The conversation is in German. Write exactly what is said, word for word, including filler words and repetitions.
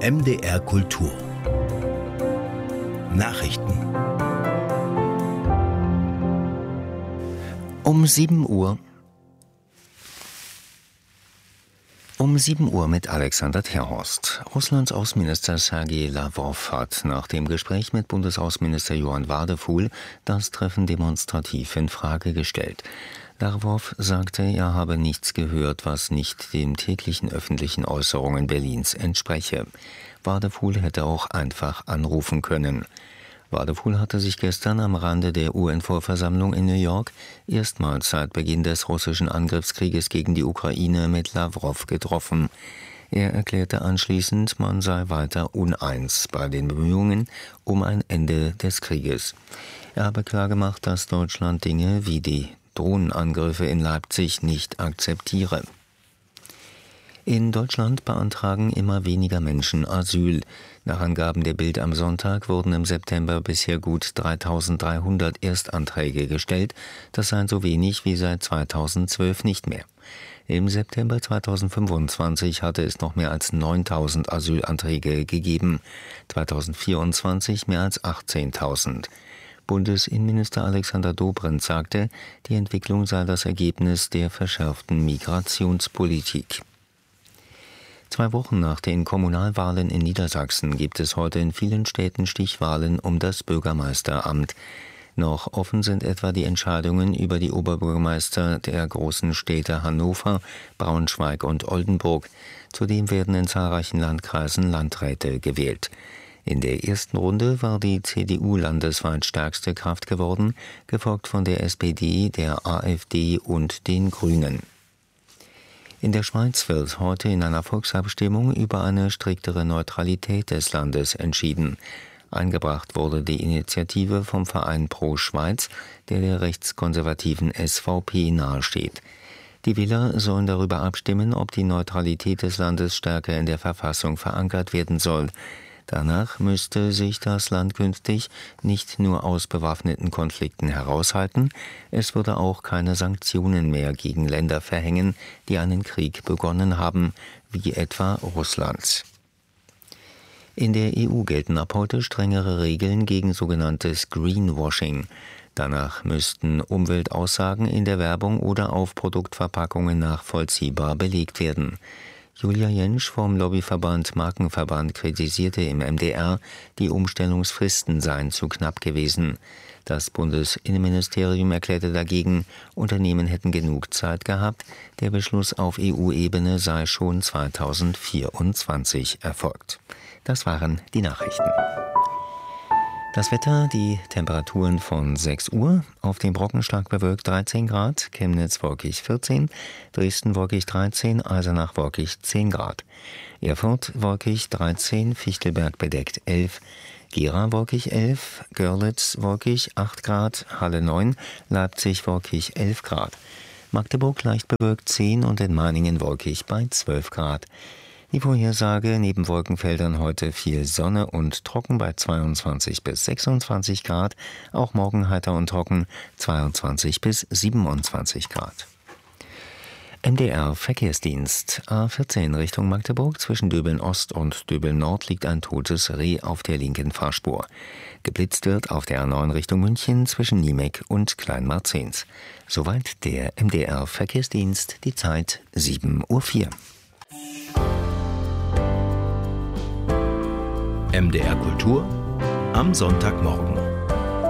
M D R Kultur Nachrichten. Um sieben Uhr. Um sieben Uhr mit Alexander Terhorst. Russlands Außenminister Sergei Lawrow hat nach dem Gespräch mit Bundesaußenminister Johann Wadefuhl das Treffen demonstrativ in Frage gestellt. Lawrow sagte, er habe nichts gehört, was nicht den täglichen öffentlichen Äußerungen Berlins entspreche. Wadefuhl hätte auch einfach anrufen können. Wadefuhl hatte sich gestern am Rande der U N-Vollversammlung in New York erstmals seit Beginn des russischen Angriffskrieges gegen die Ukraine mit Lawrow getroffen. Er erklärte anschließend, man sei weiter uneins bei den Bemühungen um ein Ende des Krieges. Er habe klargemacht, dass Deutschland Dinge wie die Drohnenangriffe in Leipzig nicht akzeptiere. In Deutschland beantragen immer weniger Menschen Asyl. Nach Angaben der Bild am Sonntag wurden im September bisher gut dreitausenddreihundert Erstanträge gestellt. Das seien so wenig wie seit zweitausendzwölf nicht mehr. Im September zweitausendfünfundzwanzig hatte es noch mehr als neuntausend Asylanträge gegeben, zweitausendvierundzwanzig mehr als achtzehntausend. Bundesinnenminister Alexander Dobrindt sagte, die Entwicklung sei das Ergebnis der verschärften Migrationspolitik. Zwei Wochen nach den Kommunalwahlen in Niedersachsen gibt es heute in vielen Städten Stichwahlen um das Bürgermeisteramt. Noch offen sind etwa die Entscheidungen über die Oberbürgermeister der großen Städte Hannover, Braunschweig und Oldenburg. Zudem werden in zahlreichen Landkreisen Landräte gewählt. In der ersten Runde war die C D U landesweit stärkste Kraft geworden, gefolgt von der S P D, der AfD und den Grünen. In der Schweiz wird heute in einer Volksabstimmung über eine striktere Neutralität des Landes entschieden. Eingebracht wurde die Initiative vom Verein Pro Schweiz, der der rechtskonservativen S V P nahesteht. Die Wähler sollen darüber abstimmen, ob die Neutralität des Landes stärker in der Verfassung verankert werden soll. Danach müsste sich das Land künftig nicht nur aus bewaffneten Konflikten heraushalten, es würde auch keine Sanktionen mehr gegen Länder verhängen, die einen Krieg begonnen haben, wie etwa Russland. In der E U gelten ab heute strengere Regeln gegen sogenanntes Greenwashing. Danach müssten Umweltaussagen in der Werbung oder auf Produktverpackungen nachvollziehbar belegt werden. Julia Jentsch vom Lobbyverband Markenverband kritisierte im M D R, die Umstellungsfristen seien zu knapp gewesen. Das Bundesinnenministerium erklärte dagegen, Unternehmen hätten genug Zeit gehabt, der Beschluss auf E U-Ebene sei schon zweitausendvierundzwanzig erfolgt. Das waren die Nachrichten. Das Wetter, die Temperaturen von sechs Uhr, auf dem Brocken stark bewölkt dreizehn Grad, Chemnitz wolkig vierzehn, Dresden wolkig dreizehn, Eisenach wolkig zehn Grad, Erfurt wolkig dreizehn, Fichtelberg bedeckt elf, Gera wolkig elf, Görlitz wolkig acht Grad, Halle neun, Leipzig wolkig elf Grad, Magdeburg leicht bewölkt zehn und in Meiningen wolkig bei zwölf Grad. Die Vorhersage: neben Wolkenfeldern heute viel Sonne und trocken bei zweiundzwanzig bis sechsundzwanzig Grad, auch morgen heiter und trocken zweiundzwanzig bis siebenundzwanzig Grad. M D R Verkehrsdienst. A vierzehn Richtung Magdeburg, zwischen Döbeln Ost und Döbeln Nord liegt ein totes Reh auf der linken Fahrspur. Geblitzt wird auf der A neun Richtung München zwischen Niemek und Kleinmarzens. Soweit der M D R Verkehrsdienst, die Zeit sieben Uhr vier. M D R Kultur am Sonntagmorgen.